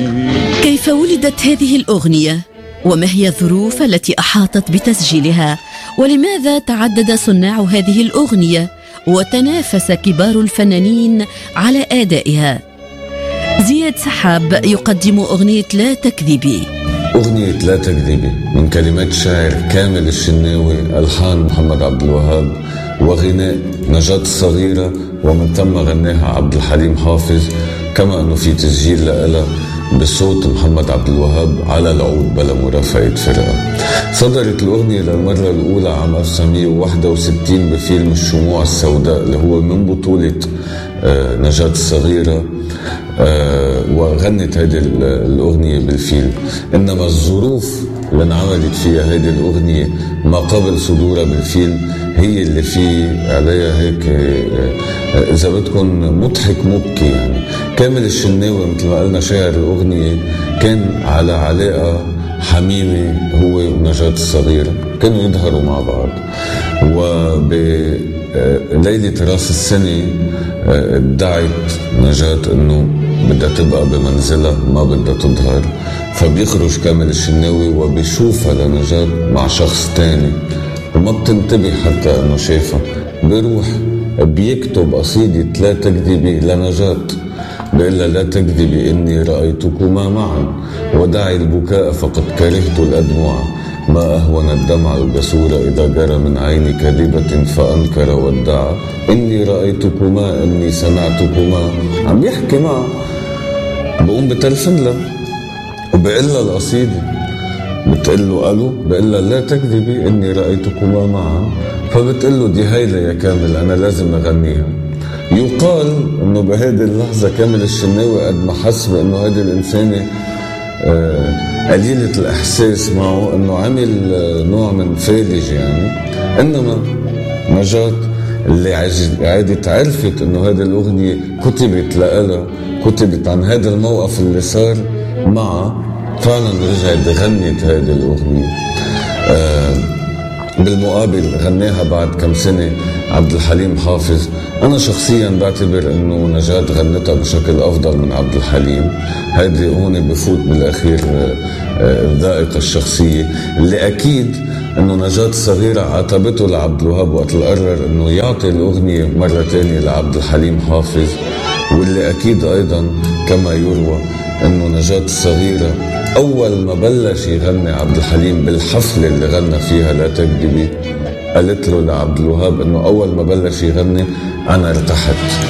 كيف ولدت هذه الأغنية؟ وما هي الظروف التي أحاطت بتسجيلها؟ ولماذا تعدد صناع هذه الأغنية وتنافس كبار الفنانين على أدائها؟ زياد سحاب يقدم أغنية لا تكذبي. أغنية لا تكذبي من كلمات الشاعر كامل الشناوي، ألحان محمد عبد الوهاب، وغناء نجاة الصغيرة، ومن ثم غناها عبد الحليم حافظ، كما أنه في تسجيل لها بصوت محمد عبد الوهاب على العود بلا مرافقة فرقة. صدرت الأغنية للمرة الأولى عام 1961 بفيلم الشموع السوداء اللي هو من بطولة نجاة الصغيرة، وغنت هذه الأغنية بالفيلم. إنما الظروف اللي انعملت فيها هذه الأغنية ما قبل صدورها بالفيلم هي اللي في عليها هيك إذا بدكم مضحك مبكي. يعني كامل الشناوي مثل ما قلنا شاعر الأغنية كان على علاقة حميمة هو ونجاة الصغيرة، كانوا يظهروا مع بعض. وبليلة راس السنة ادعت نجاة انه بدها تبقى بمنزلها ما بدها تظهر، فبيخرج كامل الشناوي وبيشوفها لنجاة مع شخص تاني وما بتنتبه حتى انه شايفها. بيروح بيكتب قصيدة لا تكذبي لنجاة، بيقول لها لا تكذبي إني رأيتكما معا ودعي البكاء فقد كرهت الأدمع، ما أهون الدمع الجسور إذا جرى من عين كاذبة فأنكر وادعى، إني رأيتكما إني سمعتكما. عم يحكي معها، بقوم بتلفن لها وبقول لها القصيدة، بتقول له ألو، بقول لها لا تكذبي إني رأيتكما معا، فبتقول له دي هيلة يا كامل أنا لازم أغنيها. يقال انه بهذه اللحظة كامل الشناوي قد ما حس بانه هذه الانسانة قليلة الاحساس معه انه عمل نوع من فالج يعني. انما نجاة اللي عادت عرفت انه هذه الاغنية كتبت لها، كتبت عن هذا الموقف اللي صار معها، فعلا رجعت غنت هذه الاغنية. بالمقابل غناها بعد كم سنة عبد الحليم حافظ. أنا شخصيا بعتبر أنه نجاة غنتها بشكل أفضل من عبد الحليم. هذه هون بفوت بالأخير الذائقة الشخصية اللي أكيد أنه نجاة الصغيرة عاتبته لعبد الوهاب وقت قرر أنه يعطي الأغنية مرة تانية لعبد الحليم حافظ، واللي أكيد أيضا كما يروى أنه نجاة الصغيرة أول ما بلش يغني عبد الحليم بالحفلة اللي غنى فيها لا تكذبي قالت له لعبد الوهاب أنه أول ما بلش يغني أنا ارتحت.